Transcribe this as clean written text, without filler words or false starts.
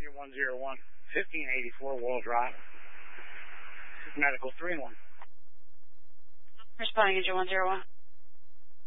Engine 101, 1584 Wall Drive. Medical 3-1. Responding Engine 101.